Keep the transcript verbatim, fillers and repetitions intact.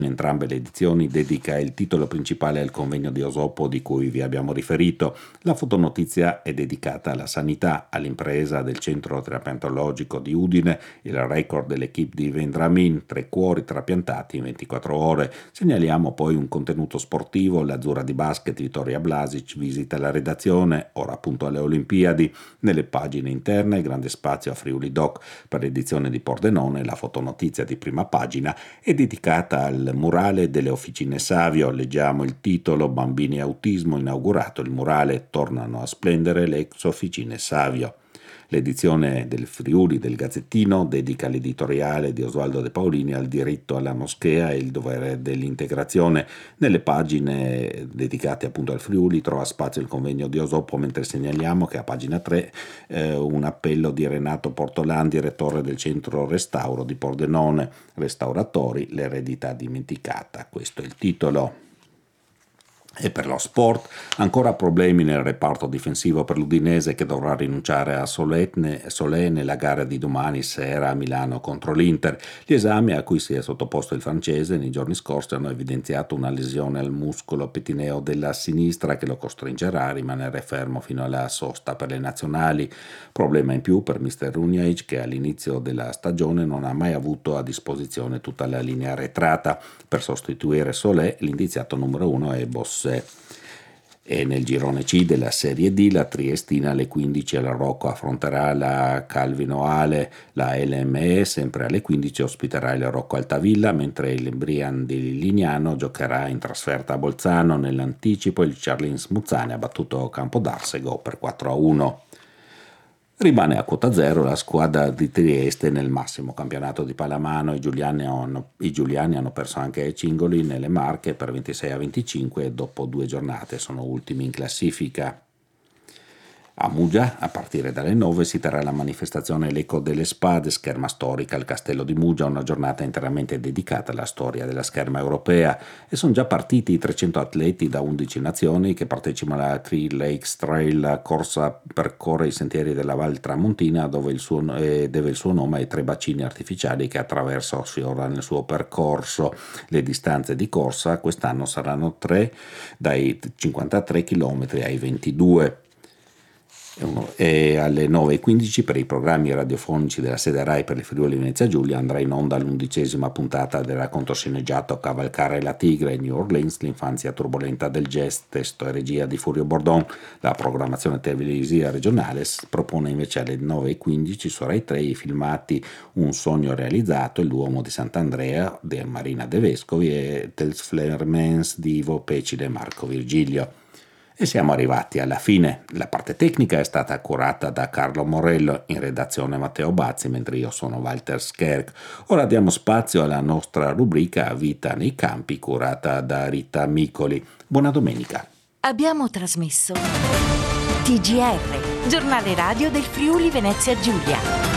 In entrambe le edizioni dedica il titolo principale al convegno di Osopo di cui vi abbiamo riferito. La fotonotizia è dedicata alla sanità, all'impresa del centro trapiantologico di Udine, il record dell'equipe di Vendramin, tre cuori trapiantati in ventiquattro ore. Segnaliamo poi un contenuto sportivo, l'azzurra di basket Vittoria Blasic visita la redazione, ora appunto alle Olimpiadi. Nelle pagine interne grande spazio a Friuli Doc per l'edizione di Pordenone. La fotonotizia di prima pagina è dedicata al murale delle Officine Savio. Leggiamo il titolo: Bambini e autismo, inaugurato il murale, tornano a splendere le ex Officine Savio. L'edizione del Friuli del Gazzettino dedica l'editoriale di Osvaldo De Paolini al diritto alla moschea e il dovere dell'integrazione. Nelle pagine dedicate appunto al Friuli trova spazio il convegno di Osopo, mentre segnaliamo che a pagina tre eh, un appello di Renato Portolan, direttore del centro restauro di Pordenone, restauratori, l'eredità dimenticata. Questo è il titolo. E per lo sport, ancora problemi nel reparto difensivo per l'Udinese, che dovrà rinunciare a Solé nella gara di domani sera a Milano contro l'Inter. Gli esami a cui si è sottoposto il francese nei giorni scorsi hanno evidenziato una lesione al muscolo petineo della sinistra che lo costringerà a rimanere fermo fino alla sosta per le nazionali. Problema in più per mister Runjaic, che all'inizio della stagione non ha mai avuto a disposizione tutta la linea arretrata. Per sostituire Solé, l'indiziato numero uno è Bossé. E nel girone C della Serie D la Triestina alle quindici alla Rocco affronterà la Calvino Ale, la L M E sempre alle quindici ospiterà il Rocco Altavilla, mentre il Brian di Lignano giocherà in trasferta a Bolzano. Nell'anticipo il Charlins Muzzane ha battuto Campodarsego per quattro a uno. Rimane a quota zero la squadra di Trieste nel massimo campionato di pallamano. I giuliani hanno, i giuliani hanno perso anche ai Cingoli nelle Marche per ventisei a venticinque e dopo due giornate sono ultimi in classifica. A Muggia, a partire dalle nove, si terrà la manifestazione L'Eco delle Spade, scherma storica al Castello di Muggia, una giornata interamente dedicata alla storia della scherma europea, e sono già partiti i trecento atleti da undici nazioni che partecipano alla Three Lakes Trail. La corsa percorre i sentieri della Val Tramontina, dove il suo, eh, deve il suo nome ai tre bacini artificiali che attraversa o sfiora nel suo percorso. Le distanze di corsa quest'anno saranno tre, dai cinquantatré chilometri ai ventidue. E alle nove e quindici per i programmi radiofonici della sede Rai per il Friuli Venezia Giulia andrà in onda l'undicesima puntata del racconto sceneggiato Cavalcare la tigre, New Orleans, l'infanzia turbolenta del jazz, testo e regia di Furio Bordon. La programmazione televisiva regionale propone invece alle nove e quindici su Rai tre i filmati Un sogno realizzato e L'uomo di Sant'Andrea di Marina De Vescovi e Tels Flermens di Ivo Pecile e Marco Virgilio. E siamo arrivati alla fine. La parte tecnica è stata curata da Carlo Morello, in redazione Matteo Bazzi, mentre io sono Walter Scherk. Ora diamo spazio alla nostra rubrica Vita nei campi, curata da Rita Micoli. Buona domenica. Abbiamo trasmesso T G R, giornale radio del Friuli Venezia Giulia.